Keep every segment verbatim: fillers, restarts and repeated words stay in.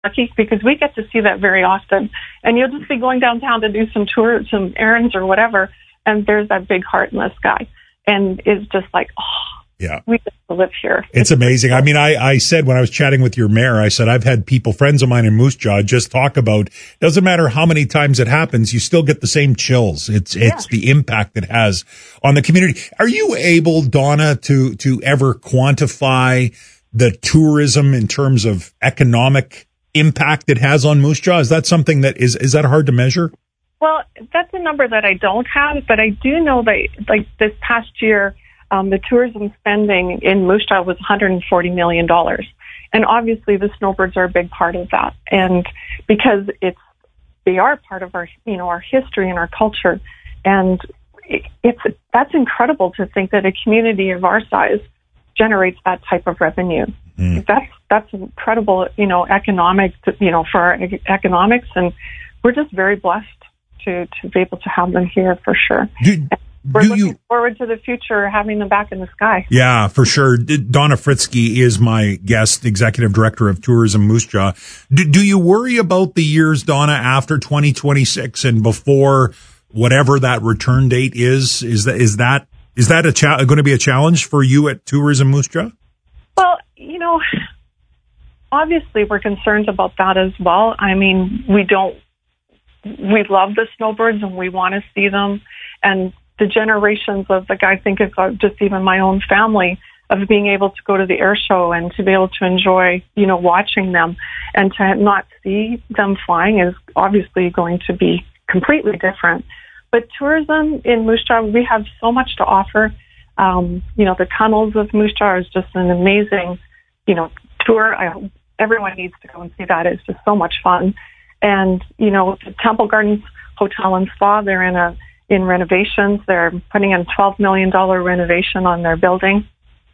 lucky because we get to see that very often. And you'll just be going downtown to do some tours, some errands or whatever, and there's that big heart in the sky. And it's just like, oh, yeah, we get to live here. It's, it's amazing. I mean, I, I said when I was chatting with your mayor, I said, I've had people, friends of mine in Moose Jaw, just talk about, doesn't matter how many times it happens, you still get the same chills. It's, yeah. it's the impact it has on the community. Are you able, Donna, to, to ever quantify the tourism in terms of economic impact it has on Moose Jaw? Is that something that is, is that hard to measure? Well, that's a number that I don't have, but I do know that, like, this past year, um, the tourism spending in Moose Jaw was one hundred forty million dollars. And obviously the snowbirds are a big part of that. And because it's, they are part of our, you know, our history and our culture. And it, it's, that's incredible to think that a community of our size generates that type of revenue. Mm. That's, that's incredible, you know, economic, you know, for our economics. And we're just very blessed to, to be able to have them here for sure. Do, We're do looking you, forward to the future, having them back in the sky. Yeah, for sure. Donna Fritzke is my guest, Executive Director of Tourism Moose Jaw. Do, do you worry about the years, Donna, after twenty twenty-six and before whatever that return date is? Is that, is that, is that a cha- going to be a challenge for you at Tourism Moose Jaw? Well, you know, obviously we're concerned about that as well. I mean, we don't, we love the snowbirds and we want to see them. And the generations of, like, I think of just even my own family, of being able to go to the air show and to be able to enjoy, you know, watching them, and to not see them flying is obviously going to be completely different. But tourism in Moose Jaw, we have so much to offer. Um, you know, the tunnels of Moose Jaw is just an amazing, you know, tour. I, everyone needs to go and see that. It's just so much fun. And, you know, the Temple Gardens Hotel and Spa, they're in a in renovations. They're putting in twelve million dollars renovation on their building.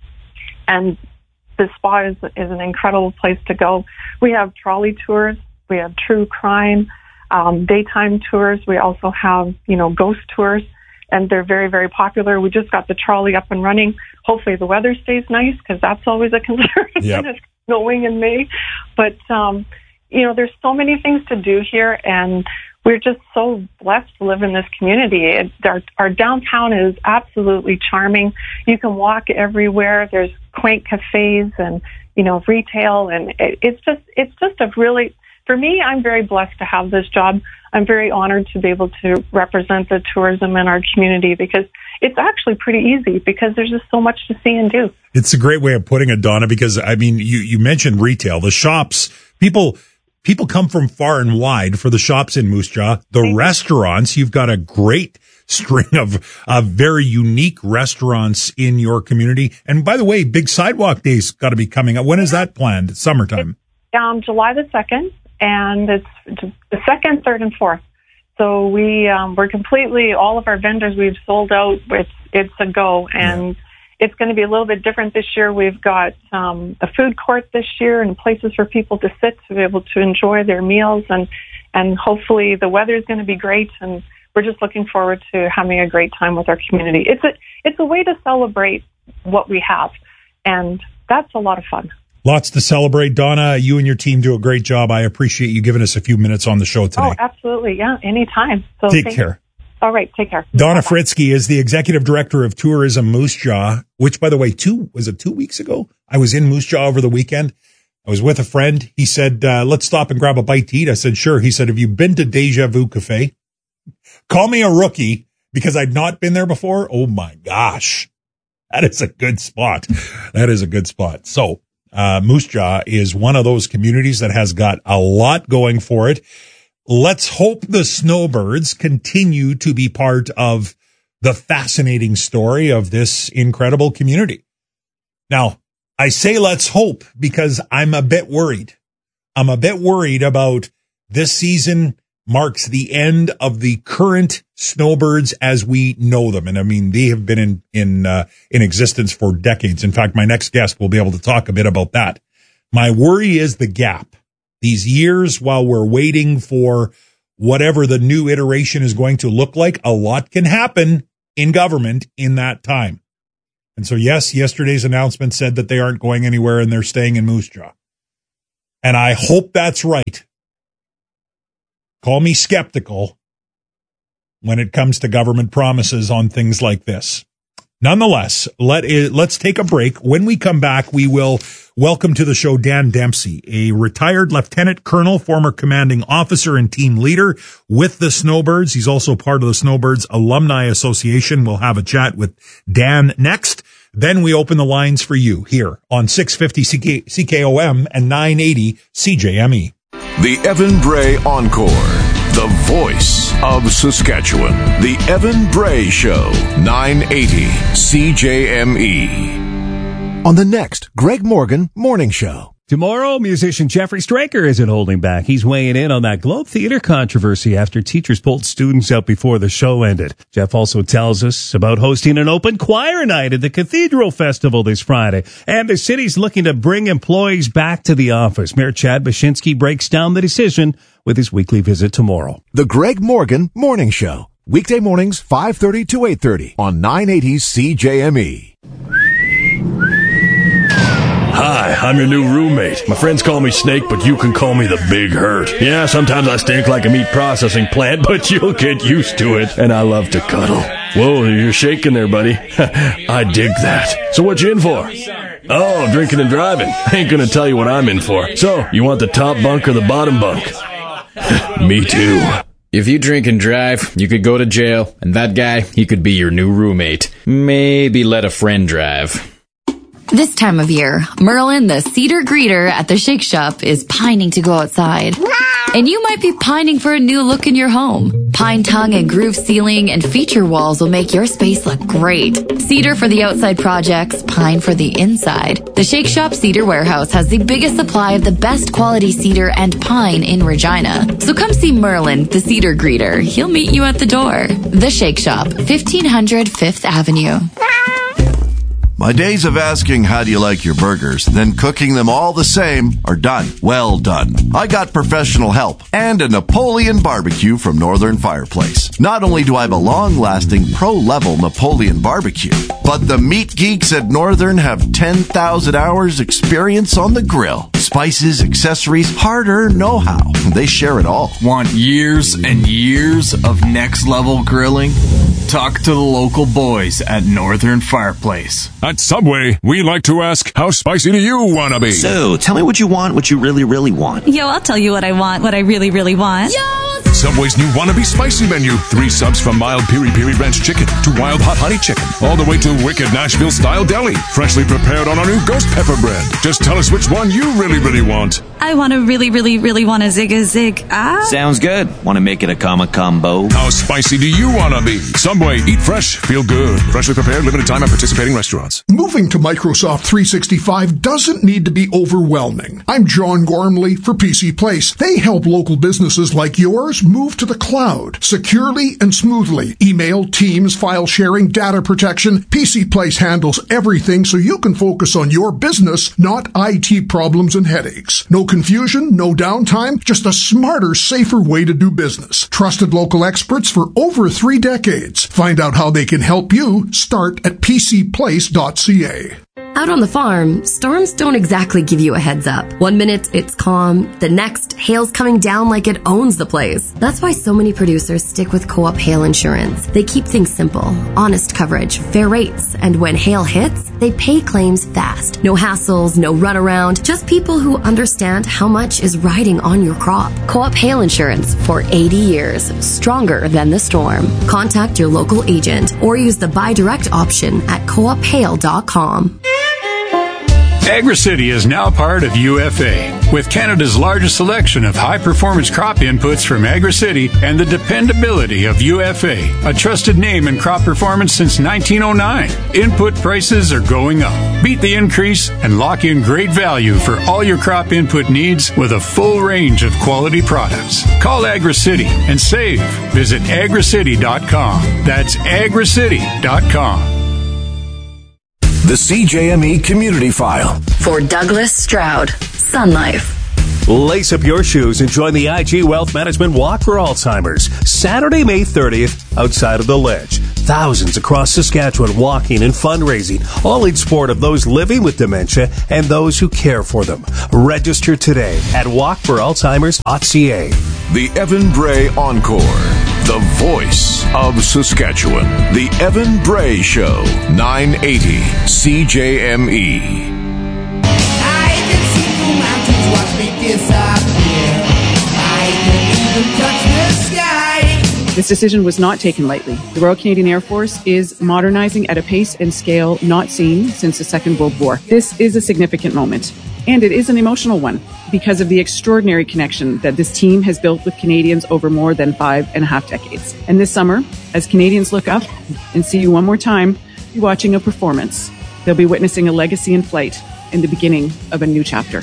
And the spa is, is an incredible place to go. We have trolley tours. We have true crime, um, daytime tours. We also have, you know, ghost tours, and they're very, very popular. We just got the trolley up and running. Hopefully the weather stays nice, because that's always a concern yep. when it's snowing in May. But, um, you know, there's so many things to do here, and we're just so blessed to live in this community. It, our, our downtown is absolutely charming. You can walk everywhere. There's quaint cafes and, you know, retail, and it, it's just it's just a really, for me, I'm very blessed to have this job. I'm very honored to be able to represent the tourism in our community, because it's actually pretty easy, because there's just so much to see and do. It's a great way of putting it, Donna, because, I mean, you, you mentioned retail, the shops, people... People come from far and wide for the shops in Moose Jaw. The restaurants, you've got a great string of uh, very unique restaurants in your community. And by the way, Big Sidewalk Day's got to be coming up. When is that planned? Summertime? It's, um, July the second, and it's the second, third, and fourth. So we, um, we're completely, all of our vendors we've sold out. It's, it's a go. And yeah. It's going to be a little bit different this year. We've got um, a food court this year and places for people to sit to be able to enjoy their meals. And, and hopefully the weather is going to be great. And we're just looking forward to having a great time with our community. It's a, it's a way to celebrate what we have. And that's a lot of fun. Lots to celebrate. Donna, you and your team do a great job. I appreciate you giving us a few minutes on the show today. Oh, absolutely. Yeah, anytime. So Take care. You. All right, take care. Donna Bye-bye. Fritzke is the Executive Director of Tourism Moose Jaw, which, by the way, two was it two weeks ago? I was in Moose Jaw over the weekend. I was with a friend. He said, uh, let's stop and grab a bite to eat. I said, sure. He said, have you been to Deja Vu Cafe? Call me a rookie, because I'd not been there before. Oh, my gosh. That is a good spot. That is a good spot. So uh, Moose Jaw is one of those communities that has got a lot going for it. Let's hope the snowbirds continue to be part of the fascinating story of this incredible community. Now, I say let's hope because I'm a bit worried. I'm a bit worried about this season marks the end of the current snowbirds as we know them. And I mean, they have been in, in, uh, in existence for decades. In fact, my next guest will be able to talk a bit about that. My worry is the gap. These years while we're waiting for whatever the new iteration is going to look like, a lot can happen in government in that time. And so, yes, yesterday's announcement said that they aren't going anywhere and they're staying in Moose Jaw. And I hope that's right. Call me skeptical when it comes to government promises on things like this. Nonetheless, let it, let's take a break. When we come back, we will welcome to the show Dan Dempsey, a retired lieutenant colonel, former commanding officer and team leader with the Snowbirds. He's also part of the Snowbirds Alumni Association. We'll have a chat with Dan next. Then we open the lines for you here on six fifty C K O M and nine eighty C J M E. The Evan Bray Encore, the voice of Saskatchewan. The Evan Bray Show, nine eighty C J M E. On the next Greg Morgan Morning Show. Tomorrow, musician Jeffrey Straker isn't holding back. He's weighing in on that Globe Theatre controversy after teachers pulled students out before the show ended. Jeff also tells us about hosting an open choir night at the Cathedral Festival this Friday. And the city's looking to bring employees back to the office. Mayor Chad Baczynski breaks down the decision with his weekly visit tomorrow. The Greg Morgan Morning Show. Weekday mornings, five thirty to eight thirty on nine eighty C J M E. Hi, I'm your new roommate. My friends call me Snake, but you can call me the Big Hurt. Yeah, sometimes I stink like a meat processing plant, but you'll get used to it. And I love to cuddle. Whoa, you're shaking there, buddy. I dig that. So what you in for? Oh, drinking and driving. I ain't gonna tell you what I'm in for. So, you want the top bunk or the bottom bunk? Me too. If you drink and drive, you could go to jail, and that guy, he could be your new roommate. Maybe let a friend drive. This time of year, Merlin, the cedar greeter at the Shake Shop, is pining to go outside. And you might be pining for a new look in your home. Pine tongue and groove ceiling and feature walls will make your space look great. Cedar for the outside projects, pine for the inside. The Shake Shop Cedar Warehouse has the biggest supply of the best quality cedar and pine in Regina. So come see Merlin, the cedar greeter. He'll meet you at the door. The Shake Shop, fifteen hundred Fifth Avenue. My days of asking how do you like your burgers, then cooking them all the same are done. Well done. I got professional help and a Napoleon barbecue from Northern Fireplace. Not only do I have a long-lasting pro-level Napoleon barbecue, but the meat geeks at Northern have ten thousand hours experience on the grill. Spices, accessories, hard-earned know-how. They share it all. Want years and years of next-level grilling? Talk to the local boys at Northern Fireplace. At Subway, we like to ask, how spicy do you want to be? So, tell me what you want, what you really, really want. Yo, I'll tell you what I want, what I really, really want. Yo! Subway's new Wannabe Spicy Menu. Three subs from mild Piri Piri Ranch Chicken to wild hot honey chicken. All the way to wicked Nashville-style deli. Freshly prepared on our new ghost pepper bread. Just tell us which one you really, really want. I want to really, really, really want a zig a zig. Ah. Sounds good. Want to make it a comma combo? How spicy do you want to be? Subway, eat fresh, feel good. Freshly prepared, limited time at participating restaurants. Moving to Microsoft three sixty-five doesn't need to be overwhelming. I'm John Gormley for P C Place. They help local businesses like yours move to the cloud securely and smoothly. Email, Teams, file sharing, data protection. P C Place handles everything so you can focus on your business, not I T problems and headaches. No confusion, no downtime, just a smarter, safer way to do business. Trusted local experts for over three decades. Find out how they can help you. Start at p c place dot c a. Out on the farm, storms don't exactly give you a heads up. One minute, it's calm. The next, hail's coming down like it owns the place. That's why so many producers stick with Co-op Hail Insurance. They keep things simple, honest coverage, fair rates, and when hail hits, they pay claims fast. No hassles, no runaround, just people who understand how much is riding on your crop. Co-op Hail Insurance for eighty years, stronger than the storm. Contact your local agent or use the buy direct option at co op hail dot com. AgriCity is now part of U F A. With Canada's largest selection of high-performance crop inputs from AgriCity and the dependability of U F A, a trusted name in crop performance since nineteen oh nine. Input prices are going up. Beat the increase and lock in great value for all your crop input needs with a full range of quality products. Call AgriCity and save. Visit agri city dot com. That's agri city dot com. The C J M E Community File. For Douglas Stroud, Sun Life. Lace up your shoes and join the I G Wealth Management Walk for Alzheimer's. Saturday, May thirtieth, outside of the Ledge. thousands across Saskatchewan walking and fundraising, all in support of those living with dementia and those who care for them. Register today at walk for alzheimers dot c a. The Evan Bray Encore. The voice of Saskatchewan. The Evan Bray Show. nine eighty C J M E. I can see the mountains watch me disappear. I can even touch the sky. This decision was not taken lightly. The Royal Canadian Air Force is modernizing at a pace and scale not seen since the Second World War. This is a significant moment, and it is an emotional one because of the extraordinary connection that this team has built with Canadians over more than five and a half decades. And this summer, as Canadians look up and see you one more time, you're watching a performance. They'll be witnessing a legacy in flight and the beginning of a new chapter.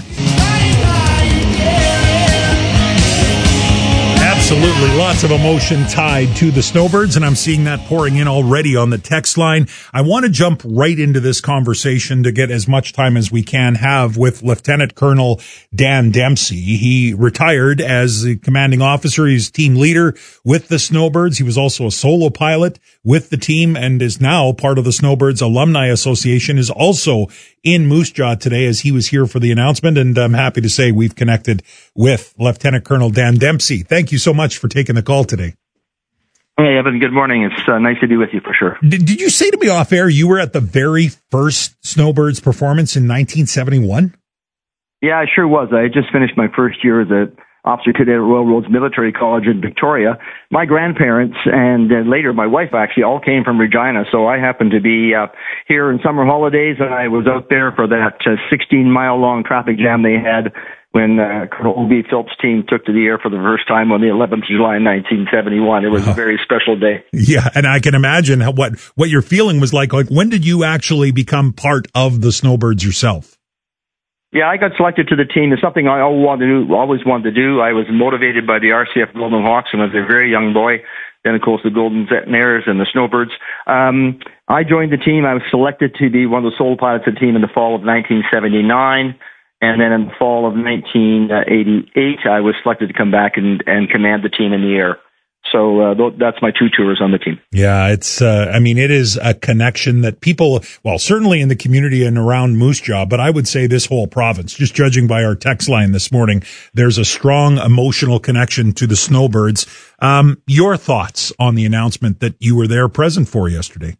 Absolutely. Lots of emotion tied to the Snowbirds, and I'm seeing that pouring in already on the text line. I want to jump right into this conversation to get as much time as we can have with Lieutenant Colonel Dan Dempsey. He retired as the commanding officer. He's team leader with the Snowbirds. He was also a solo pilot with the team and is now part of the Snowbirds Alumni Association, is also in Moose Jaw today as he was here for the announcement. And I'm happy to say we've connected with Lieutenant Colonel Dan Dempsey. Thank you so much for taking the call today. Hey, Evan, good morning. It's uh, nice to be with you for sure. Did, did you say to me off air you were at the very first Snowbirds performance in nineteen seventy-one? Yeah, I sure was. I had just finished my first year as a officer cadet at Royal Roads Military College in Victoria. My grandparents and uh, later my wife actually all came from Regina, so I happened to be uh, here in summer holidays, and I was out there for that uh, sixteen-mile-long traffic jam they had when uh, Colonel O B Phillips' team took to the air for the first time on the eleventh of July in nineteen seventy-one. It was a very special day. Yeah, and I can imagine how, what what your feeling was like. Like, when did you actually become part of the Snowbirds yourself? Yeah, I got selected to the team. It's something I always wanted to do. Always wanted to do. I was motivated by the R C F Golden Hawks when I was a very young boy. Then, of course, the Golden Centenaires and the Snowbirds. Um, I joined the team. I was selected to be one of the sole pilots of the team in the fall of nineteen seventy-nine. And then in the fall of nineteen eighty-eight, I was selected to come back and, and command the team in the air. So uh, that's my two tours on the team. Yeah, it's, uh, I mean, it is a connection that people, well, certainly in the community and around Moose Jaw, but I would say this whole province, just judging by our text line this morning, there's a strong emotional connection to the Snowbirds. Um, your thoughts on the announcement that you were there present for yesterday?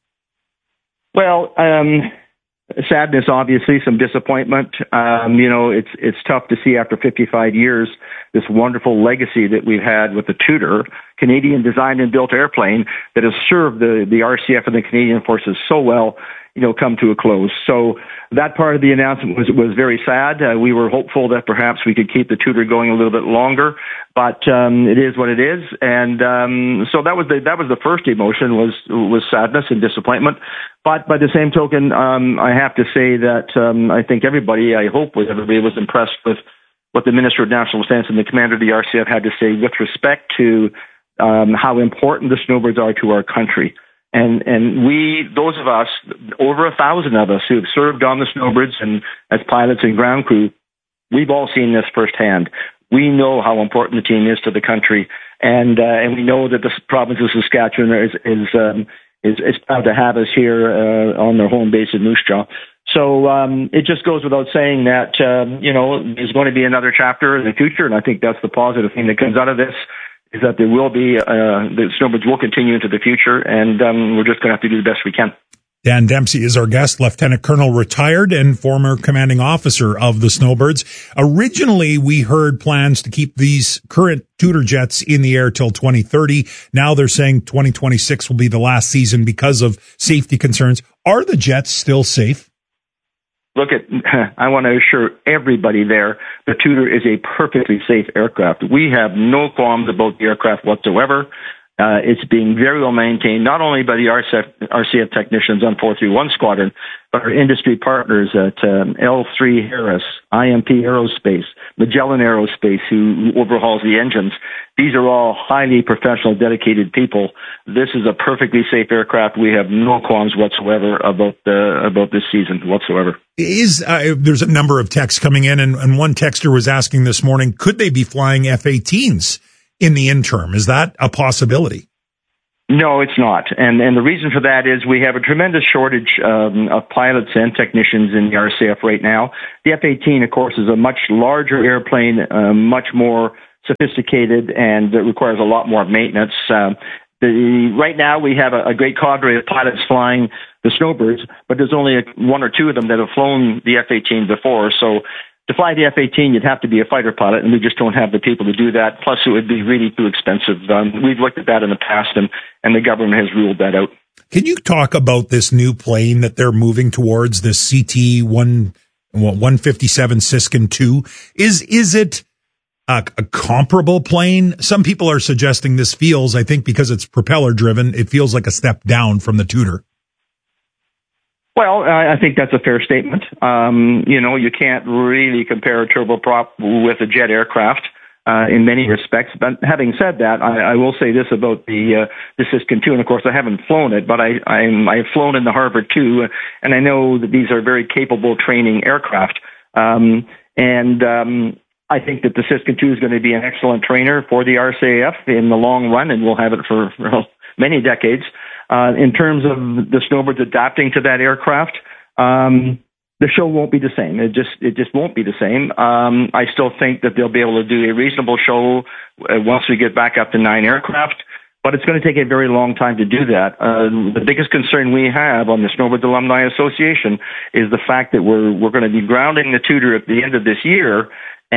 Well, um, sadness, obviously, some disappointment. Um, you know, it's it's tough to see after fifty-five years this wonderful legacy that we've had with the Tudor, Canadian designed and built airplane that has served the, the R C F and the Canadian forces so well, you know, come to a close. So that part of the announcement was was very sad. Uh, we were hopeful that perhaps we could keep the Tudor going a little bit longer, but um, it is what it is. And um, so that was the that was the first emotion was was sadness and disappointment. But by the same token, um, I have to say that um, I think everybody, I hope was everybody was impressed with what the Minister of National Defence and the Commander of the R C F had to say with respect to um, how important the Snowbirds are to our country. And and we, those of us, over a thousand of us who have served on the Snowbirds and as pilots and ground crew, we've all seen this firsthand. We know how important the team is to the country, and uh, and we know that the province of Saskatchewan is is um, is, is proud to have us here uh, on their home base in Moose Jaw. So um, it just goes without saying that um, you know there's going to be another chapter in the future, and I think that's the positive thing that comes out of this. Is that there will be, uh, the Snowbirds will continue into the future, and um, we're just going to have to do the best we can. Dan Dempsey is our guest, Lieutenant Colonel retired and former commanding officer of the Snowbirds. Originally, we heard plans to keep these current Tudor jets in the air till twenty thirty. Now they're saying twenty twenty-six will be the last season because of safety concerns. Are the jets still safe? Look, at, I want to assure everybody there, the Tudor is a perfectly safe aircraft. We have no qualms about the aircraft whatsoever. Uh, it's being very well maintained, not only by the R C F, R C F technicians on four three one Squadron, but our industry partners at um, L three Harris, I M P Aerospace, Magellan Aerospace, who overhauls the engines. These are all highly professional, dedicated people. This is a perfectly safe aircraft. We have no qualms whatsoever about the about this season whatsoever. Is uh, there's a number of texts coming in, and, and one texter was asking this morning, could they be flying F eighteens in the interim? Is that a possibility? No, it's not. And and the reason for that is we have a tremendous shortage um, of pilots and technicians in the R C A F right now. The F eighteen, of course, is a much larger airplane, uh, much more sophisticated, and it requires a lot more maintenance. Um, the, right now, we have a, a great cadre of pilots flying the Snowbirds, but there's only a, one or two of them that have flown the F eighteen before. So to fly the F eighteen, you'd have to be a fighter pilot, and we just don't have the people to do that. Plus, it would be really too expensive. Um, we've looked at that in the past, and, and the government has ruled that out. Can you talk about this new plane that they're moving towards, this C T one fifty-seven Siskin two? Is is it a, a comparable plane? Some people are suggesting this feels, I think because it's propeller-driven, it feels like a step down from the Tudor. Well, I think that's a fair statement. Um, you know, you can't really compare a turboprop with a jet aircraft uh, in many respects. But having said that, I, I will say this about the uh, the Siskin two, and of course I haven't flown it, but I I'm, I've flown in the Harvard two, and I know that these are very capable training aircraft. Um, and um, I think that the Siskin two is going to be an excellent trainer for the R C A F in the long run, and we'll have it for, for many decades. Uh, in terms of the Snowbirds adapting to that aircraft, um, the show won't be the same. It just it just won't be the same. Um, I still think that they'll be able to do a reasonable show uh, once we get back up to nine aircraft, but it's going to take a very long time to do that. Uh, the biggest concern we have on the Snowbirds Alumni Association is the fact that we're we're going to be grounding the Tudor at the end of this year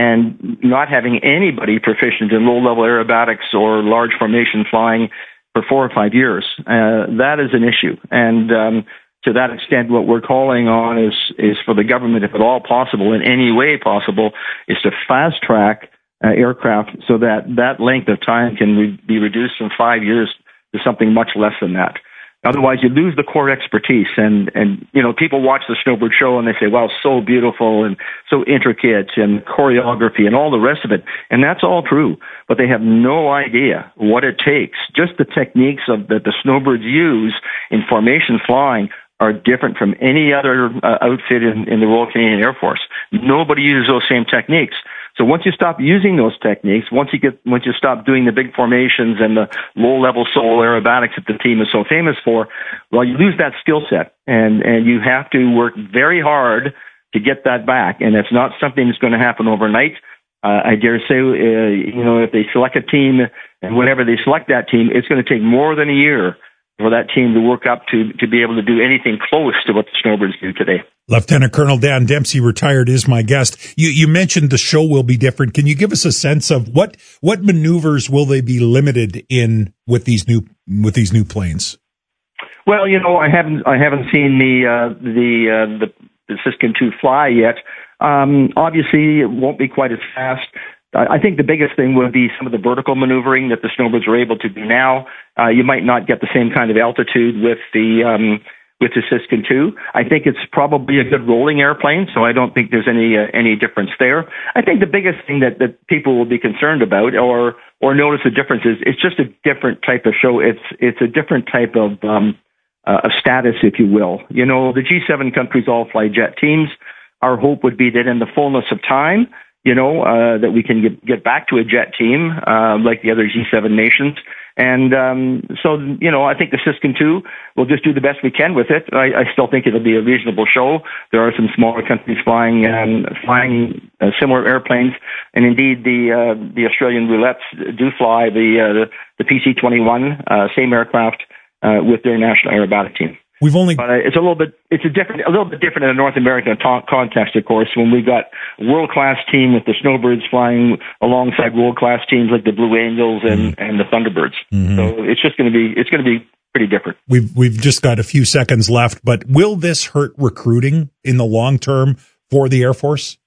and not having anybody proficient in low-level aerobatics or large formation flying for four or five years. Uh, that is an issue. And um, to that extent, what we're calling on is is for the government, if at all possible, in any way possible, is to fast-track uh, aircraft so that that length of time can re- be reduced from five years to something much less than that. Otherwise, you lose the core expertise. And, and you know, people watch the Snowbird show and they say, wow, so beautiful and so intricate and choreography and all the rest of it. And that's all true. But they have no idea what it takes. Just the techniques of that the Snowbirds use in formation flying are different from any other uh, outfit in, in the Royal Canadian Air Force. Nobody uses those same techniques. So once you stop using those techniques, once you get, once you stop doing the big formations and the low-level solo aerobatics that the team is so famous for, well, you lose that skill set, and and you have to work very hard to get that back. And it's not something that's going to happen overnight. Uh, I dare say, uh, you know, if they select a team and whenever they select that team, it's going to take more than a year for that team to work up to to be able to do anything close to what the Snowbirds do today. Lieutenant Colonel Dan Dempsey, retired, is my guest. You you mentioned the show will be different. Can you give us a sense of what what maneuvers will they be limited in with these new with these new planes? Well, you know, I haven't I haven't seen the uh, the, uh, the the Siskin two fly yet. Um, obviously, it won't be quite as fast. I think the biggest thing would be some of the vertical maneuvering that the Snowbirds are able to do now. Uh, you might not get the same kind of altitude with the um, with the Siskin two. I think it's probably a good rolling airplane, so I don't think there's any uh, any difference there. I think the biggest thing that, that people will be concerned about or or notice the difference is it's just a different type of show. It's it's a different type of um, uh, a status, if you will. You know, the G seven countries all fly jet teams. Our hope would be that in the fullness of time, you know, uh, that we can get, get back to a jet team uh, like the other G seven nations. And um, so, you know, I think the Siskin two, we'll just do the best we can with it. I, I still think it'll be a reasonable show. There are some smaller countries flying um, flying uh, similar airplanes. And indeed, the uh, the Australian Roulettes do fly the uh, the, the P C twenty-one, uh, same aircraft uh, with their national aerobatic team. We've only, but it's a little bit, it's a different, a little bit different in a North American ta- context, of course, when we got world-class team with the Snowbirds flying alongside world-class teams like the Blue Angels and, mm-hmm. and the Thunderbirds. Mm-hmm. So it's just going to be, it's going to be pretty different. We've, we've just got a few seconds left, but will this hurt recruiting in the long term for the Air Force?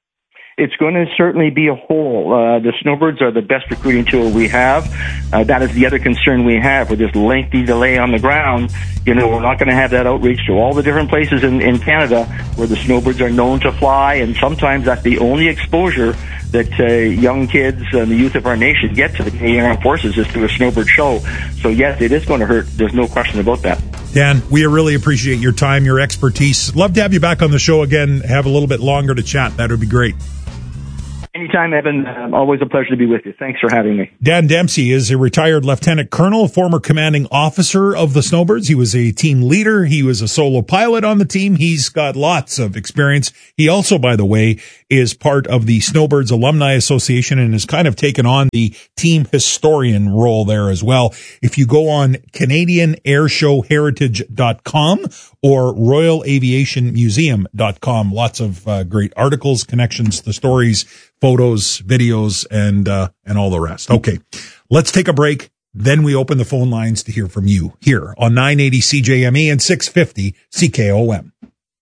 It's going to certainly be a hole. Uh, the Snowbirds are the best recruiting tool we have. Uh, that is the other concern we have with this lengthy delay on the ground. You know, we're not going to have that outreach to all the different places in, in Canada where the Snowbirds are known to fly, and sometimes that's the only exposure that uh, young kids and the youth of our nation get to the Canadian Armed Forces is through a Snowbird show. So yes, it is going to hurt. There's no question about that. Dan, we really appreciate your time, your expertise. Love to have you back on the show again, have a little bit longer to chat. That would be great. Anytime, Evan. Um, always a pleasure to be with you. Thanks for having me. Dan Dempsey is a retired lieutenant colonel, former commanding officer of the Snowbirds. He was a team leader. He was a solo pilot on the team. He's got lots of experience. He also, by the way, is part of the Snowbirds Alumni Association and has kind of taken on the team historian role there as well. If you go on Canadian Air Show Heritage dot com or Royal Aviation Museum dot com, lots of uh, great articles, connections, the stories, photos, videos, and uh, and all the rest. Okay, let's take a break. Then we open the phone lines to hear from you here on nine eighty C J M E and six fifty C K O M.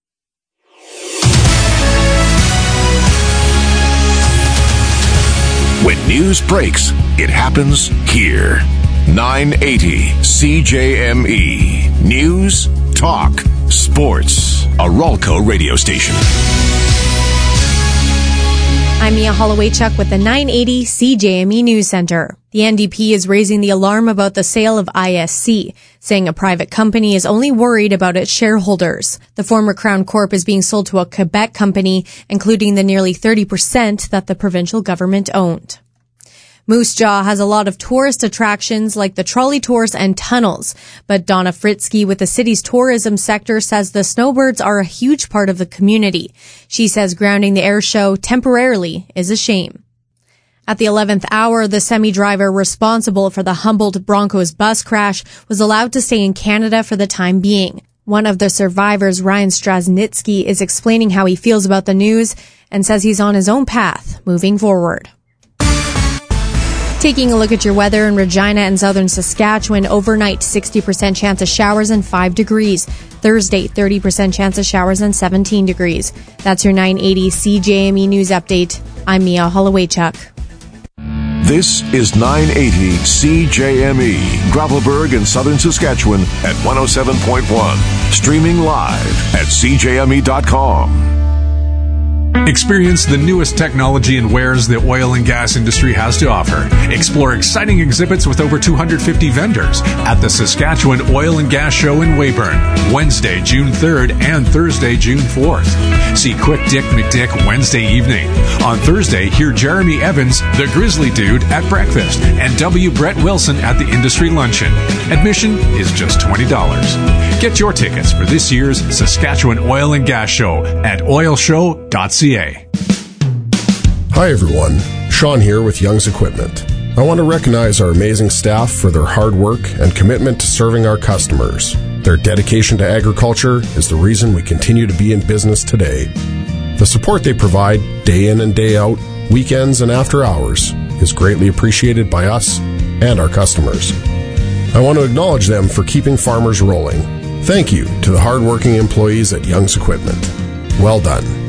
When news breaks, it happens here. nine eighty C J M E. News, talk, sports. A Ralco radio station. I'm Mia Holloway-Chuck with the nine eighty C J M E News Center. The N D P is raising the alarm about the sale of I S C, saying a private company is only worried about its shareholders. The former Crown Corp is being sold to a Quebec company, including the nearly thirty percent that the provincial government owned. Moose Jaw has a lot of tourist attractions like the trolley tours and tunnels, but Donna Fritzky with the city's tourism sector says the snowbirds are a huge part of the community. She says grounding the air show temporarily is a shame. At the eleventh hour, the semi-driver responsible for the Humboldt Broncos bus crash was allowed to stay in Canada for the time being. One of the survivors, Ryan Strasnitsky, is explaining how he feels about the news and says he's on his own path moving forward. Taking a look at your weather in Regina and southern Saskatchewan, overnight sixty percent chance of showers and five degrees. Thursday, thirty percent chance of showers and seventeen degrees. That's your nine eighty C J M E News Update. I'm Mia Holloway-Chuck. This is nine eighty C J M E, Gravelburg in southern Saskatchewan at one oh seven point one. Streaming live at C J M E dot com. Experience the newest technology and wares the oil and gas industry has to offer. Explore exciting exhibits with over two hundred fifty vendors at the Saskatchewan Oil and Gas Show in Weyburn, Wednesday, June third and Thursday, June fourth. See Quick Dick McDick Wednesday evening. On Thursday, hear Jeremy Evans, the Grizzly Dude, at breakfast, and W. Brett Wilson at the Industry Luncheon. Admission is just twenty dollars. Get your tickets for this year's Saskatchewan Oil and Gas Show at oil show dot c a. Hi everyone, Sean here with Young's Equipment. I want to recognize our amazing staff for their hard work and commitment to serving our customers. Their dedication to agriculture is the reason we continue to be in business today. The support they provide day in and day out, weekends and after hours, is greatly appreciated by us and our customers. I want to acknowledge them for keeping farmers rolling. Thank you to the hardworking employees at Young's Equipment. Well done.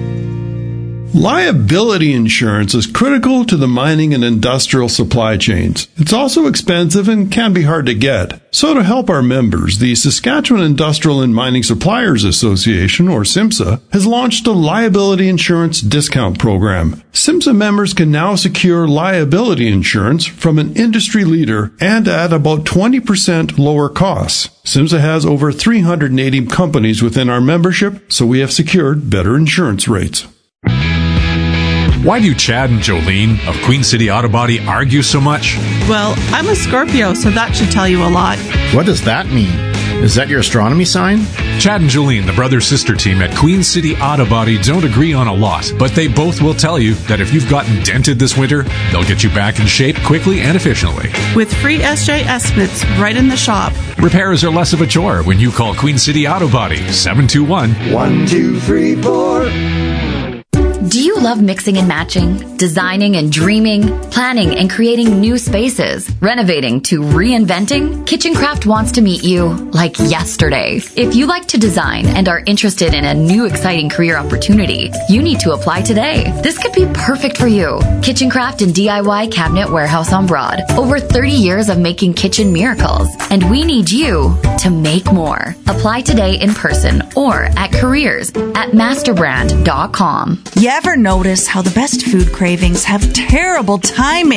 Liability insurance is critical to the mining and industrial supply chains. It's also expensive and can be hard to get. So to help our members, the Saskatchewan Industrial and Mining Suppliers Association, or SIMSA, has launched a liability insurance discount program. SIMSA members can now secure liability insurance from an industry leader and at about twenty percent lower costs. SIMSA has over three hundred eighty companies within our membership, so we have secured better insurance rates. Why do Chad and Jolene of Queen City Auto Body argue so much? Well, I'm a Scorpio, so that should tell you a lot. What does that mean? Is that your astronomy sign? Chad and Jolene, the brother-sister team at Queen City Auto Body, don't agree on a lot, but they both will tell you that if you've gotten dented this winter, they'll get you back in shape quickly and efficiently. With free S J estimates right in the shop. Repairs are less of a chore when you call Queen City Auto Body, seven two one, one two three four. Do you love mixing and matching, designing and dreaming, planning and creating new spaces, renovating to reinventing? KitchenCraft wants to meet you like yesterday. If you like to design and are interested in a new exciting career opportunity, you need to apply today. This could be perfect for you. KitchenCraft and D I Y Cabinet Warehouse on Broad. Over thirty years of making kitchen miracles. And we need you to make more. Apply today in person or at careers at masterbrand dot com. You ever notice how the best food cravings have terrible timing?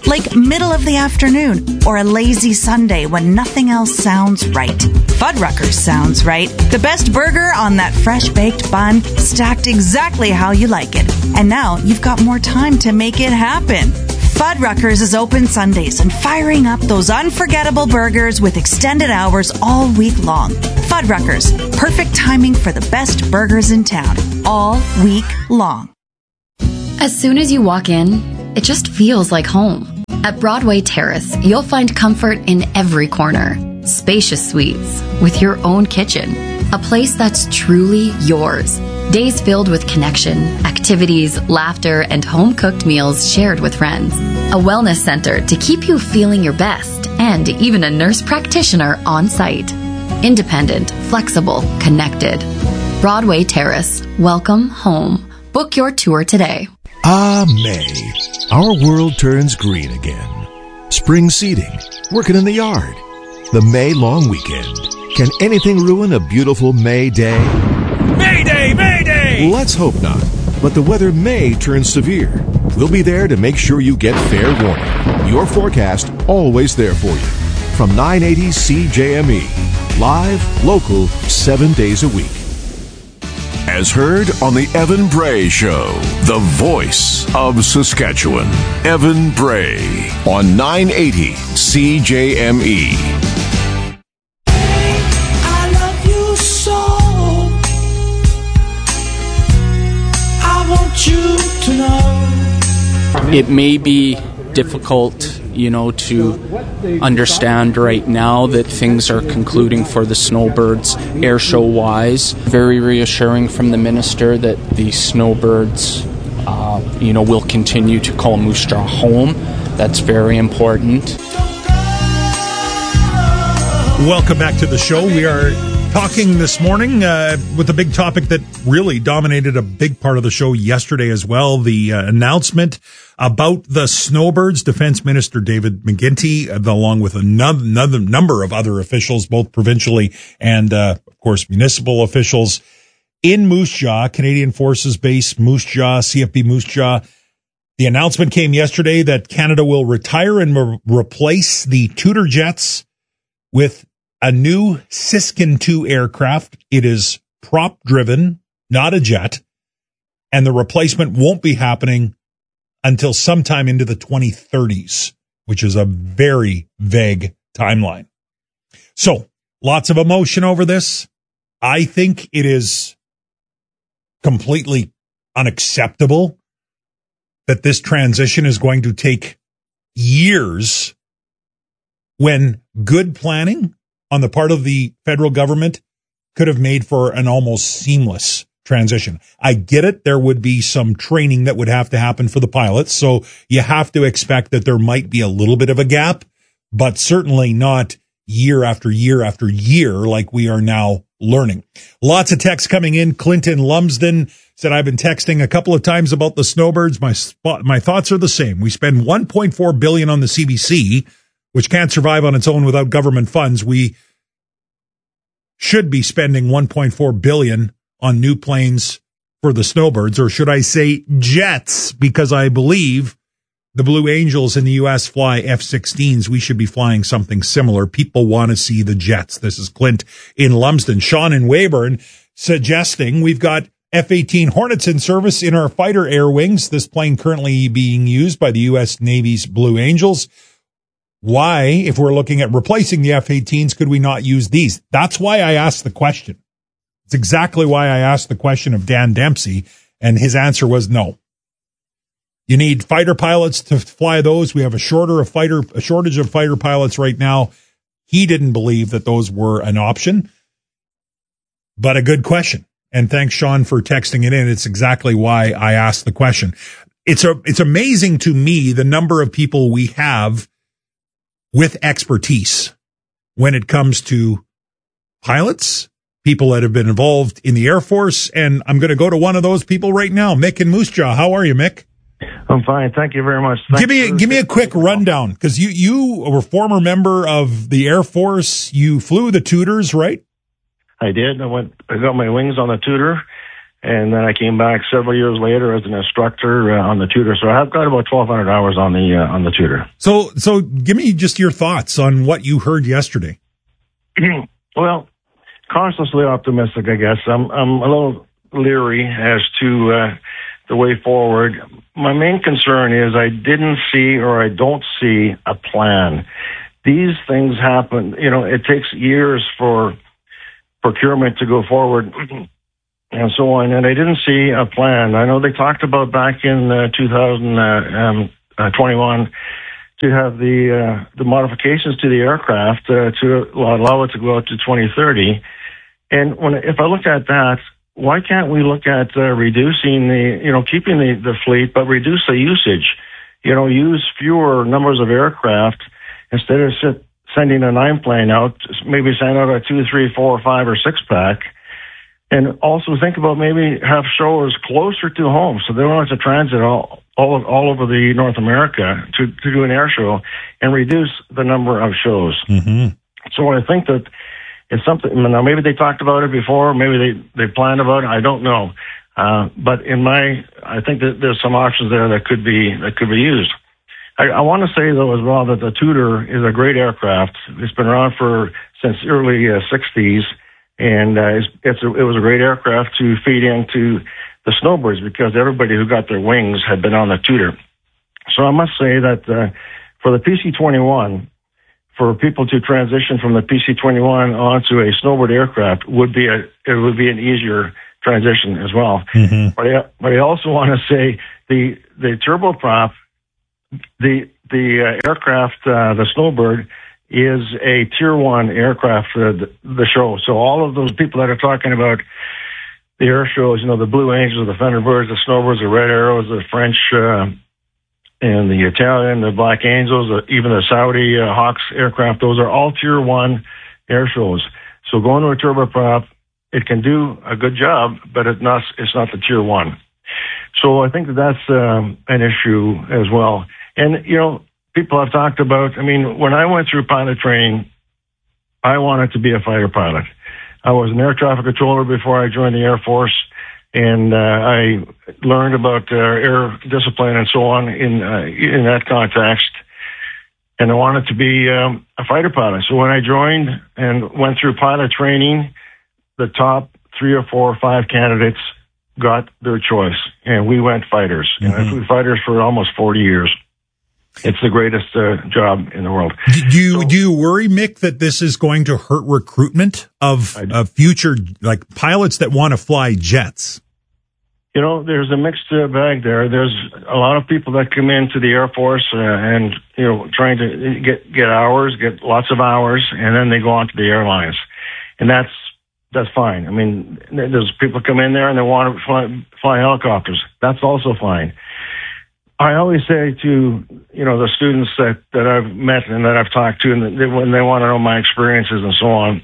like middle of the afternoon or a lazy Sunday when nothing else sounds right. Fuddruckers sounds right. The best burger on that fresh-baked bun, stacked exactly how you like it. And now you've got more time to make it happen. Fuddruckers is open Sundays and firing up those unforgettable burgers with extended hours all week long. Fuddruckers, perfect timing for the best burgers in town, all week long. As soon as you walk in, it just feels like home. At Broadway Terrace, you'll find comfort in every corner. Spacious suites with your own kitchen. A place that's truly yours. Days filled with connection, activities, laughter, and home-cooked meals shared with friends. A wellness center to keep you feeling your best, and even a nurse practitioner on site. Independent, flexible, connected. Broadway Terrace. Welcome home. Book your tour today. Ah, May. Our world turns green again. Spring seeding, working in the yard. The May long weekend. Can anything ruin a beautiful May day? Mayday! Mayday! Let's hope not. But the weather may turn severe. We'll be there to make sure you get fair warning. Your forecast always there for you. From nine eighty C J M E. Live, local, seven days a week. As heard on the Evan Bray Show, the voice of Saskatchewan. Evan Bray on nine eighty C J M E. I love you so. I want you to know. It may be difficult, you know, to understand right now that things are concluding for the Snowbirds air show wise. Very reassuring from the minister that the Snowbirds, uh, you know, will continue to call Moose Jaw home. That's very important. Welcome back to the show. We are talking this morning uh, with a big topic that really dominated a big part of the show yesterday as well. The uh, announcement about the Snowbirds. Defense Minister David McGuinty, uh, along with another, another number of other officials, both provincially and, uh, of course, municipal officials in Moose Jaw, Canadian Forces Base, Moose Jaw, C F B Moose Jaw. The announcement came yesterday that Canada will retire and re- replace the Tudor jets with a new Siskin two aircraft. It is prop driven, not a jet, and the replacement won't be happening until sometime into the twenty thirties, which is a very vague timeline. So, lots of emotion over this. I think it is completely unacceptable that this transition is going to take years when good planning on the part of the federal government could have made for an almost seamless transition. I get it. There would be some training that would have to happen for the pilots. So you have to expect that there might be a little bit of a gap, but certainly not year after year after year like we are now learning. Lots of texts coming in. Clinton Lumsden said, I've been texting a couple of times about the Snowbirds. My spot, my thoughts are the same. We spend one point four billion dollars on the C B C, which can't survive on its own without government funds. We should be spending one point four billion dollars on new planes for the Snowbirds, or should I say jets, because I believe the Blue Angels in the U S fly F sixteens. We should be flying something similar. People want to see the jets. This is Clint in Lumsden. Sean in Weyburn suggesting we've got F eighteen Hornets in service in our fighter air wings. This plane currently being used by the U S Navy's Blue Angels. Why, if we're looking at replacing the F eighteens, could we not use these? That's why I asked the question. It's exactly why I asked the question of Dan Dempsey, and his answer was no. You need fighter pilots to fly those. We have a shorter of fighter, a shortage of fighter pilots right now. He didn't believe that those were an option, but a good question. And thanks, Sean, for texting it in. It's exactly why I asked the question. It's a, it's amazing to me the number of people we have with expertise when it comes to pilots, people that have been involved in the Air Force. And I'm going to go to one of those people right now, Mick in Moose Jaw. How are you, Mick? I'm fine. Thank you very much. Thank give me, a, give me a quick rundown, because you, you were a former member of the Air Force. You flew the Tudors, right? I did. I went, I got my wings on the Tudor, And then I came back several years later as an instructor uh, on the Tudor. So I've got about twelve hundred hours on the uh, on the Tudor. So, so give me just your thoughts on what you heard yesterday. Well, cautiously optimistic, I guess. I'm I'm a little leery as to uh, the way forward. My main concern is I didn't see or I don't see a plan. These things happen. You know, it takes years for procurement to go forward. And so on, and I didn't see a plan. I know they talked about back in uh, two thousand twenty-one to have the uh, the modifications to the aircraft uh, to allow it to go out to twenty thirty. And when if I look at that, why can't we look at uh, reducing the, you know, keeping the, the fleet, but reduce the usage? You know, use fewer numbers of aircraft instead of sit, sending a nine plane out. Maybe send out a two, three, four, five, or six pack. And also think about maybe have shows closer to home, so they don't have to transit all all, all over the North America to, to do an air show, and reduce the number of shows. Mm-hmm. So I think that it's something. Now maybe they talked about it before, maybe they they planned about it. I don't know, uh, but in my, I think that there's some options there that could be that could be used. I, I want to say though as well that the Tudor is a great aircraft. It's been around for since early uh, sixties. And uh, it's, it's a, it was a great aircraft to feed into the snowbirds because everybody who got their wings had been on the Tudor. So I must say that uh, for the P C twenty-one, for people to transition from the P C twenty-one onto a snowbird aircraft would be a it would be an easier transition as well. Mm-hmm. But I, but I also want to say the the turboprop, the the uh, aircraft, uh, the snowbird, is a tier one aircraft for the, the show. So all of those people that are talking about the air shows, you know, the Blue Angels, the Thunderbirds, the Snowbirds, the Red Arrows, the French, uh, and the Italian, the Black Angels, uh, even the Saudi uh, Hawks aircraft, those are all tier one air shows. So going to a turboprop, it can do a good job, but it's not, it's not the tier one. So I think that that's um, an issue as well. And, you know, people have talked about, I mean, when I went through pilot training, I wanted to be a fighter pilot. I was an air traffic controller before I joined the Air Force, and uh, I learned about uh, air discipline and so on in uh, in that context. And I wanted to be um, a fighter pilot. So when I joined and went through pilot training, the top three or four or five candidates got their choice, and we went fighters. Mm-hmm. And I flew fighters for almost forty years. It's the greatest uh, job in the world. Do you, so, do you worry, Mick, that this is going to hurt recruitment of, of future, like, pilots that want to fly jets? You know, there's a mixed uh, bag there. There's a lot of people that come into the Air Force uh, and, you know, trying to get, get hours, get lots of hours, and then they go on to the airlines. And that's, that's fine. I mean, there's people come in there and they want to fly, fly helicopters. That's also fine. I always say to, you know, the students that, that I've met and that I've talked to, and they, when they want to know my experiences and so on,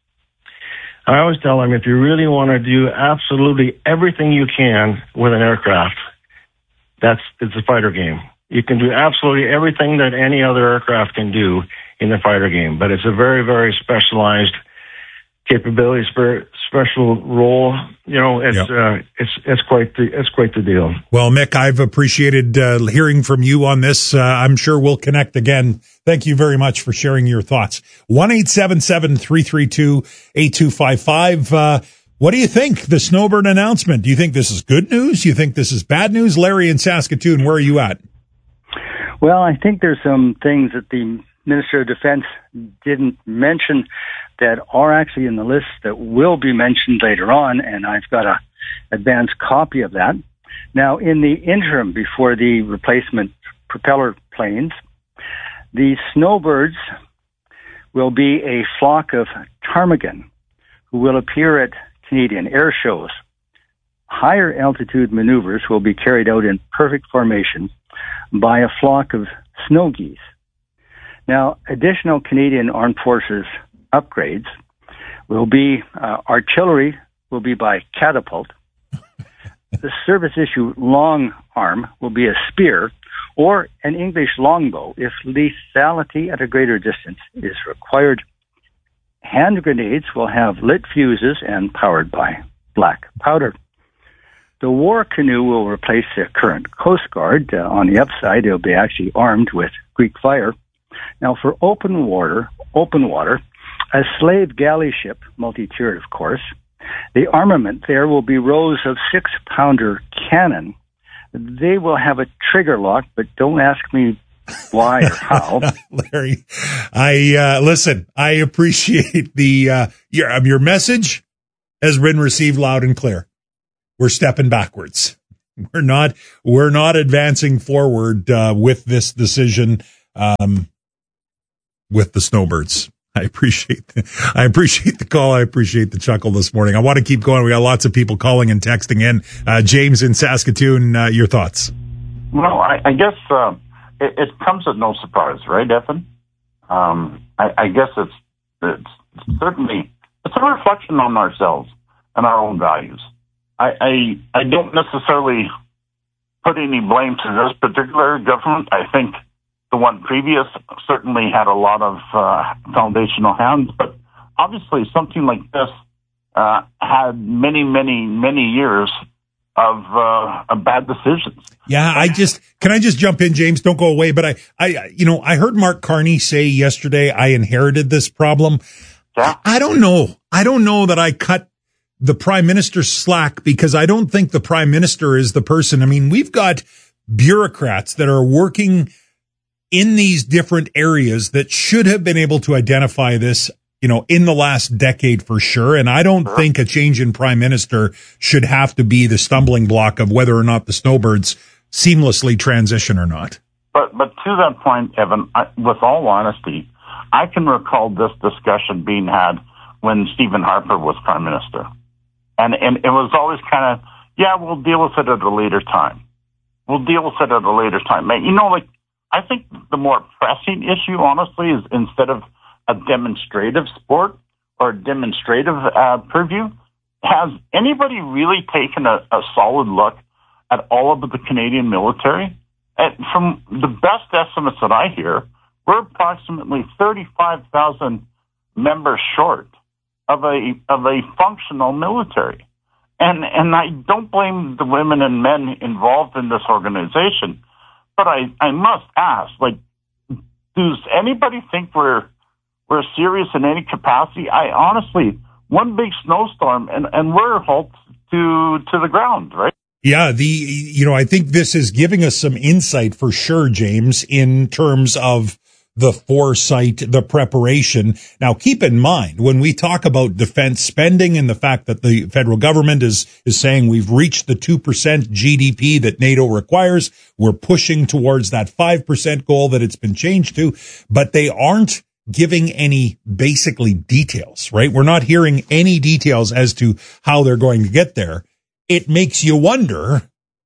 I always tell them, if you really want to do absolutely everything you can with an aircraft, that's, it's a fighter game. You can do absolutely everything that any other aircraft can do in the fighter game, but it's a very, very specialized capability, special role. You know, it's yep. uh, it's it's quite the it's quite the deal. Well, Mick, I've appreciated uh, hearing from you on this. Uh, I'm sure we'll connect again. Thank you very much for sharing your thoughts. one eight seven seven, three three two, eight two five five. Uh, what do you think? The Snowbird announcement. Do you think this is good news? Do you think this is bad news? Larry in Saskatoon, where are you at? Well, I think there's some things that the Minister of Defense didn't mention that are actually in the list that will be mentioned later on, and I've got a advanced copy of that. Now, in the interim, before the replacement propeller planes, the Snowbirds will be a flock of ptarmigan who will appear at Canadian air shows. Higher altitude maneuvers will be carried out in perfect formation by a flock of snow geese. Now, additional Canadian Armed Forces upgrades will be uh, artillery will be by catapult. The service issue long arm will be a spear or an English longbow if lethality at a greater distance is required. Hand grenades will have lit fuses and powered by black powder. The war canoe will replace the current Coast Guard. Uh, on the upside, it'll be actually armed with Greek fire. Now, for open water, open water, a slave galley ship, multi-tiered, of course. The armament there will be rows of six-pounder cannon. They will have a trigger lock, but don't ask me why or how. Larry, I uh, listen. I appreciate the uh, your um, your message has been received loud and clear. We're stepping backwards. We're not. We're not advancing forward uh, with this decision. Um, with the snowbirds. I appreciate the, I appreciate the call. I appreciate the chuckle this morning. I want to keep going. We got lots of people calling and texting in. Uh, James in Saskatoon, uh, your thoughts? Well, I, I guess uh, it, it comes as no surprise, right, Evan? Um, I, I guess it's, it's certainly it's a reflection on ourselves and our own values. I, I I don't necessarily put any blame to this particular government. I think the one previous certainly had a lot of uh, foundational hands, but obviously something like this uh, had many, many, many years of, uh, of bad decisions. Yeah, I just can I just jump in, James? Don't go away. But I, I, you know, I heard Mark Carney say yesterday, I inherited this problem. Yeah. I don't know. I don't know that I cut the prime minister slack, because I don't think the prime minister is the person. I mean, we've got bureaucrats that are working in these different areas that should have been able to identify this, you know, in the last decade for sure. And I don't sure. think a change in prime minister should have to be the stumbling block of whether or not the snowbirds seamlessly transition or not. But but to that point, Evan, I, with all honesty, I can recall this discussion being had when Stephen Harper was prime minister. And, and it was always kind of, yeah, we'll deal with it at a later time. We'll deal with it at a later time. You know, like, I think the more pressing issue, honestly, is instead of a demonstrative sport or a demonstrative uh, purview, has anybody really taken a, a solid look at all of the Canadian military? And from the best estimates that I hear, we're approximately thirty-five thousand members short of a of a functional military. And and I don't blame the women and men involved in this organization. But I, I must ask, like, does anybody think we're we're serious in any capacity? I honestly, one big snowstorm and, and we're halted to to the ground, right? Yeah, the you know, I think this is giving us some insight for sure, James, in terms of the foresight, the preparation. Now, keep in mind, when we talk about defense spending and the fact that the federal government is, is saying we've reached the two percent G D P that NATO requires, we're pushing towards that five percent goal that it's been changed to, but they aren't giving any basically details, right? We're not hearing any details as to how they're going to get there. It makes you wonder,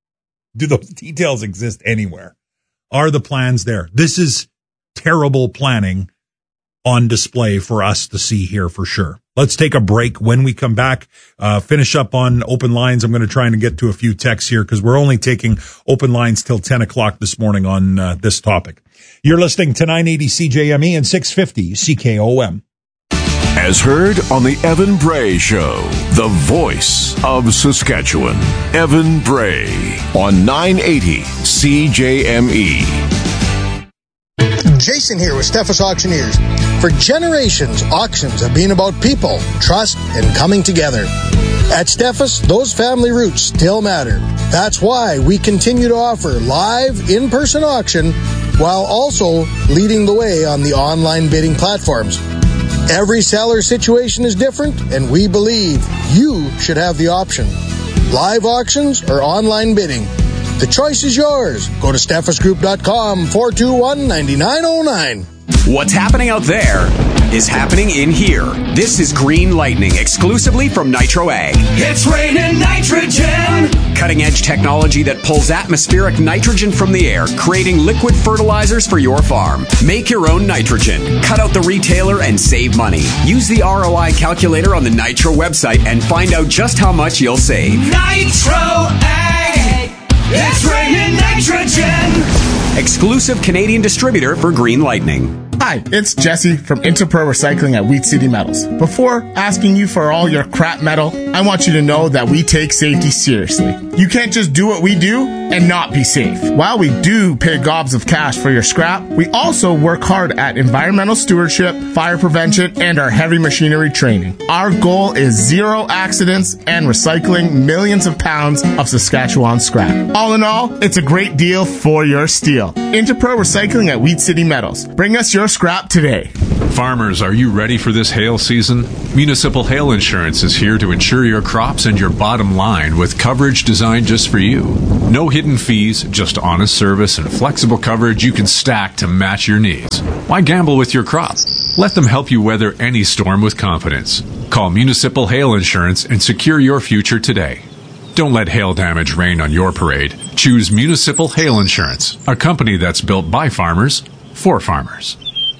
do those details exist anywhere? Are the plans there? This is terrible planning on display for us to see here for sure. Let's take a break. When we come back, uh, finish up on open lines. I'm going to try and get to a few texts here because we're only taking open lines till ten o'clock this morning on uh, this topic. You're listening to nine eighty C J M E and six fifty C K O M. As heard on the Evan Bray Show, the voice of Saskatchewan. Evan Bray on nine eighty C J M E. Jason here with Steffes Auctioneers. For generations, auctions have been about people, trust, and coming together. At Steffes, those family roots still matter. That's why we continue to offer live, in-person auction while also leading the way on the online bidding platforms. Every seller situation is different, and we believe you should have the option. Live auctions or online bidding. The choice is yours. Go to steffes group dot com, four two one, nine nine zero nine. What's happening out there is happening in here. This is Green Lightning, exclusively from Nitro Ag. It's raining nitrogen! Cutting-edge technology that pulls atmospheric nitrogen from the air, creating liquid fertilizers for your farm. Make your own nitrogen. Cut out the retailer and save money. Use the R O I calculator on the Nitro website and find out just how much you'll save. Nitro Ag! It's raining nitrogen! Exclusive Canadian distributor for Green Lightning. Hi, it's Jesse from Interpro Recycling at Wheat City Metals. Before asking you for all your crap metal, I want you to know that we take safety seriously. You can't just do what we do and not be safe. While we do pay gobs of cash for your scrap, we also work hard at environmental stewardship, fire prevention, and our heavy machinery training. Our goal is zero accidents and recycling millions of pounds of Saskatchewan scrap. All in all, it's a great deal for your steel. Interpro Recycling at Wheat City Metals. Bring us your scrap today. Farmers, are you ready for this hail season? Municipal Hail Insurance is here to insure your crops and your bottom line with coverage designed just for you. No hidden fees, just honest service and flexible coverage you can stack to match your needs. Why gamble with your crop? Let them help you weather any storm with confidence. Call Municipal Hail Insurance and secure your future today. Don't let hail damage rain on your parade. Choose Municipal Hail Insurance, a company that's built by farmers for farmers.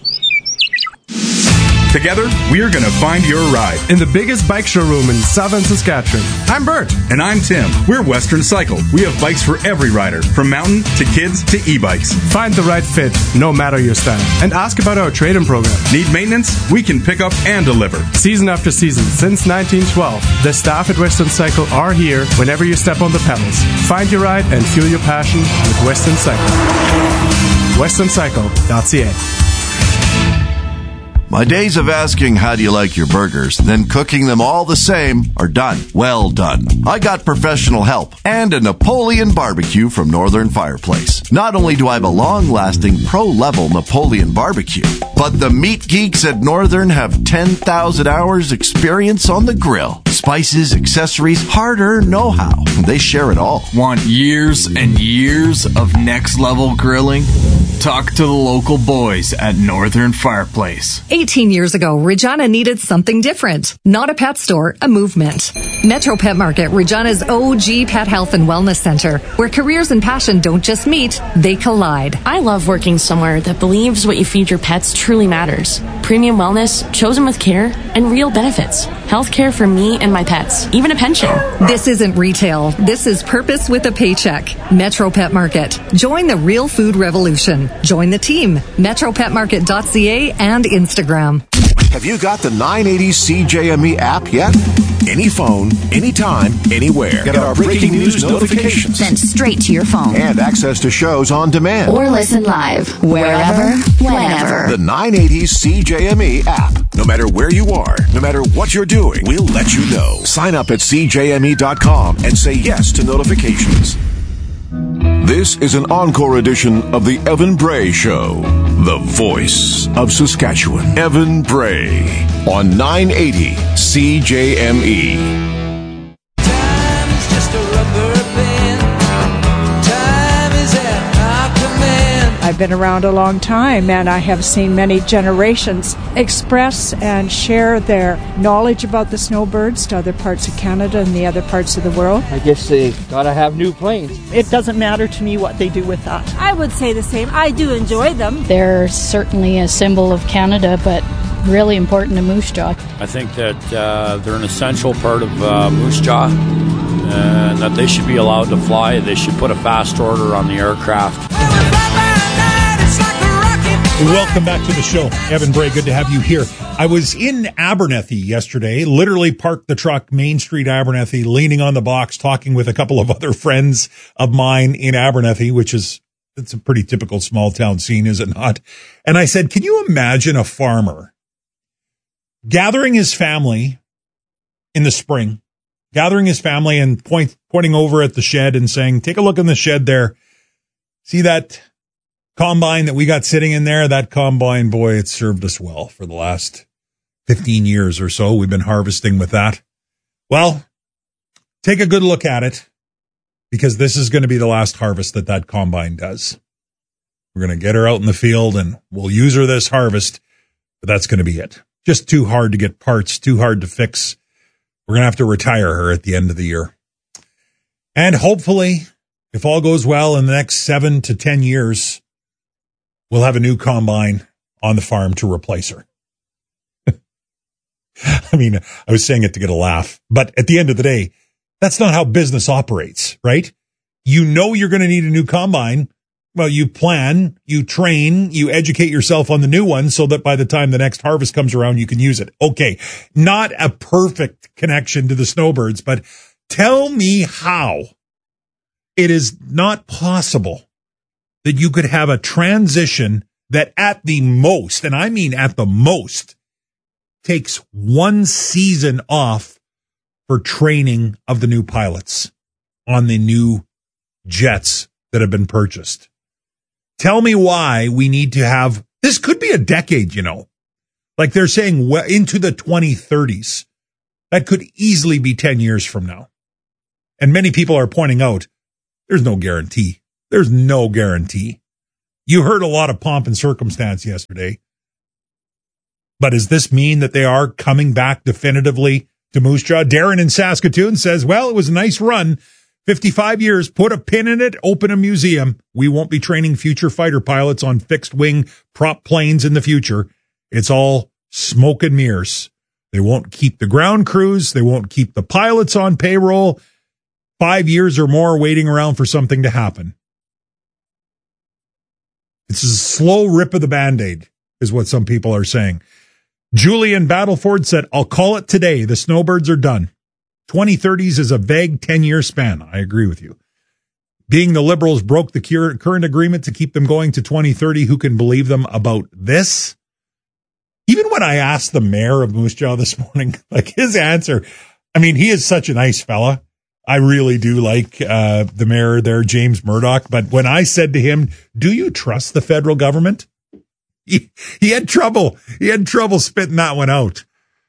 Together, we are going to find your ride in the biggest bike showroom in southern Saskatchewan. I'm Bert. And I'm Tim. We're Western Cycle. We have bikes for every rider, from mountain to kids to e-bikes. Find the right fit, no matter your style. And ask about our trade-in program. Need maintenance? We can pick up and deliver. Season after season, since nineteen twelve, the staff at Western Cycle are here whenever you step on the pedals. Find your ride and fuel your passion with Western Cycle. western cycle dot c a. My days of asking how do you like your burgers, then cooking them all the same are done. Well done. I got professional help and a Napoleon barbecue from Northern Fireplace. Not only do I have a long-lasting pro-level Napoleon barbecue, but the meat geeks at Northern have ten thousand hours experience on the grill. Spices, accessories, hard-earned know-how. They share it all. Want years and years of next-level grilling? Talk to the local boys at Northern Fireplace. eighteen years ago, Regina needed something different. Not a pet store, a movement. Metro Pet Market, Regina's O G pet health and wellness center, where careers and passion don't just meet, they collide. I love working somewhere that believes what you feed your pets truly matters. Premium wellness, chosen with care, and real benefits. Healthcare for me and my pets, even a pension. This isn't retail. This is purpose with a paycheck. Metro Pet Market. Join the real food revolution. Join the team. metro pet market dot c a and Instagram. Have you got the nine eighty C J M E app yet? Any phone, anytime, anywhere. Get our breaking news notifications sent straight to your phone. And access to shows on demand. Or listen live, wherever, whenever. The nine eighty C J M E app. No matter where you are, no matter what you're doing, we'll let you know. Sign up at c j m e dot com and say yes to notifications. This is an encore edition of the Evan Bray Show. The voice of Saskatchewan. Evan Bray on nine eighty C J M E. Time is just a rubber band. Time is at our command. I've been around a long time, and I have seen many generations express and share their knowledge about the snowbirds to other parts of Canada and the other parts of the world. I guess they gotta have new planes. It doesn't matter to me what they do with that. I would say the same. I do enjoy them. They're certainly a symbol of Canada, but really important to Moose Jaw. I think that uh, they're an essential part of uh, Moose Jaw, and that they should be allowed to fly. They should put a fast order on the aircraft. Welcome back to the show. Evan Bray, good to have you here. I was in Abernethy yesterday, literally parked the truck, Main Street, Abernethy, leaning on the box, talking with a couple of other friends of mine in Abernethy, which is, it's a pretty typical small town scene, is it not? And I said, can you imagine a farmer gathering his family in the spring, gathering his family and point, pointing over at the shed and saying, take a look in the shed there. See that combine that we got sitting in there? That combine, boy, it served us well for the last fifteen years or so. We've been harvesting with that. Well, take a good look at it, because this is going to be the last harvest that that combine does. We're going to get her out in the field and we'll use her this harvest, but that's going to be it. Just too hard to get parts, too hard to fix. We're going to have to retire her at the end of the year. And hopefully, if all goes well, in the next seven to ten years, we'll have a new combine on the farm to replace her. I mean, I was saying it to get a laugh, but at the end of the day, that's not how business operates, right? You know you're going to need a new combine Well, you plan, you train, you educate yourself on the new one so that by the time the next harvest comes around, you can use it. Okay, not a perfect connection to the snowbirds, but tell me how it is not possible that you could have a transition that at the most, and I mean at the most, takes one season off for training of the new pilots on the new jets that have been purchased. Tell me why we need to have, this could be a decade, you know, like they're saying well, into the twenty thirties. That could easily be ten years from now. And many people are pointing out there's no guarantee. There's no guarantee. You heard a lot of pomp and circumstance yesterday. But does this mean that they are coming back definitively to Moose Jaw? Darren in Saskatoon says, well, it was a nice run. fifty-five years, put a pin in it, open a museum. We won't be training future fighter pilots on fixed wing prop planes in the future. It's all smoke and mirrors. They won't keep the ground crews. They won't keep the pilots on payroll. Five years or more waiting around for something to happen. It's a slow rip of the Band-Aid, is what some people are saying. Julian Battleford said, I'll call it today. The snowbirds are done. twenty thirties is a vague ten-year span. I agree with you. Being the Liberals broke the current agreement to keep them going to twenty thirty, who can believe them about this? Even when I asked the mayor of Moose Jaw this morning, like his answer, I mean, he is such a nice fella. I really do like uh, the mayor there, James Murdoch. But when I said to him, do you trust the federal government? He, he had trouble. He had trouble spitting that one out.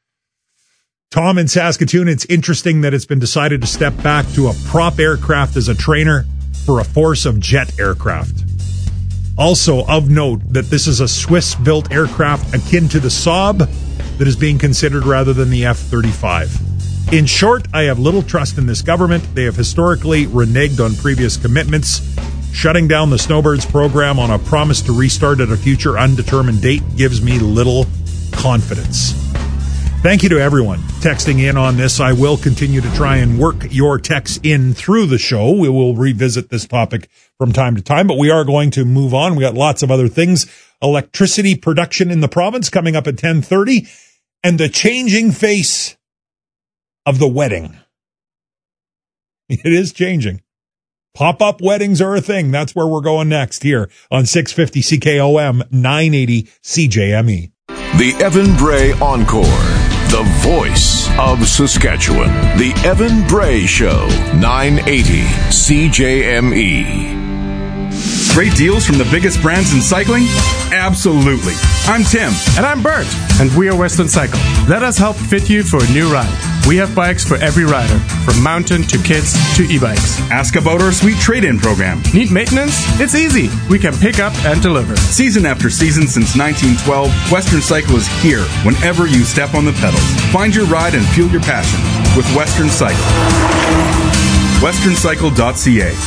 Tom in Saskatoon, it's interesting that it's been decided to step back to a prop aircraft as a trainer for a force of jet aircraft. Also of note that this is a Swiss-built aircraft akin to the Saab that is being considered rather than the F thirty-five. In short, I have little trust in this government. They have historically reneged on previous commitments. Shutting down the Snowbirds program on a promise to restart at a future undetermined date gives me little confidence. Thank you to everyone texting in on this. I will continue to try and work your texts in through the show. We will revisit this topic from time to time, but we are going to move on. We got lots of other things. Electricity production in the province coming up at ten thirty, and the changing face of the wedding. It is changing. Pop-up weddings are a thing. That's where we're going next here on six fifty C K O M, nine eighty C J M E. The Evan Bray Encore, the voice of Saskatchewan. The Evan Bray Show, nine eighty C J M E. Great deals from the biggest brands in cycling? Absolutely. I'm Tim. And I'm Bert. And we are Western Cycle. Let us help fit you for a new ride. We have bikes for every rider, from mountain to kids to e-bikes. Ask about our sweet trade-in program. Need maintenance? It's easy. We can pick up and deliver. Season after season since nineteen twelve, Western Cycle is here whenever you step on the pedals. Find your ride and fuel your passion with Western Cycle. western cycle dot c a.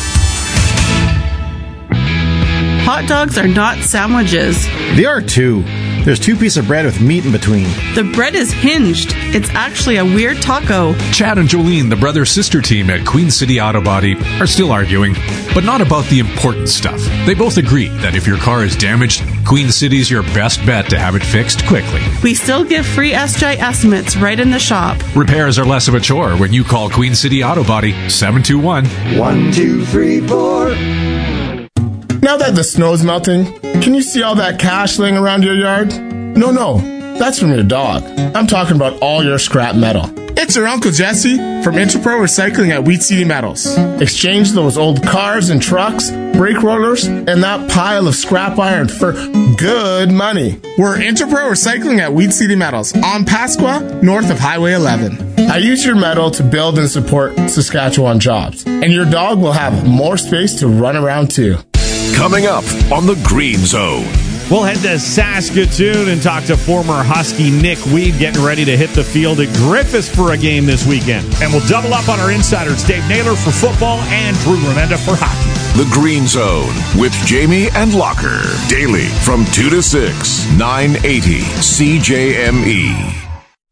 Hot dogs are not sandwiches. They are too. There's two pieces of bread with meat in between. The bread is hinged. It's actually a weird taco. Chad and Jolene, the brother-sister team at Queen City Auto Body, are still arguing, but not about the important stuff. They both agree that if your car is damaged, Queen City's your best bet to have it fixed quickly. We still give free S J estimates right in the shop. Repairs are less of a chore when you call Queen City Auto Body, seven two one, one two three four. Now that the snow's melting, can you see all that cash laying around your yard? No, no, that's from your dog. I'm talking about all your scrap metal. It's your Uncle Jesse from Interpro Recycling at Wheat City Metals. Exchange those old cars and trucks, brake rollers, and that pile of scrap iron for good money. We're Interpro Recycling at Wheat City Metals on Pasqua, north of Highway eleven. I use your metal to build and support Saskatchewan jobs, and your dog will have more space to run around too. Coming up on the Green Zone. We'll head to Saskatoon and talk to former Husky Nick Weed getting ready to hit the field at Griffiths for a game this weekend. And we'll double up on our insiders, Dave Naylor for football and Drew Remenda for hockey. The Green Zone with Jamie and Locker. Daily from two to six, nine eighty C J M E.